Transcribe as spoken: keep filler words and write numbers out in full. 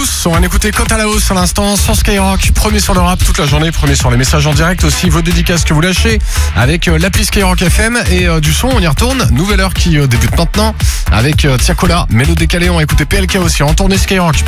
House. On va écouter Côte à la House à l'instant sur Skyrock. Premier sur le rap toute la journée, premier sur les messages en direct aussi, vos dédicaces que vous lâchez avec euh, l'appli Skyrock F M et euh, du son, on y retourne. Nouvelle heure qui euh, débute maintenant avec euh, Tiakola, Mélo décalé. On va écouter P L K aussi en tournée Skyrock.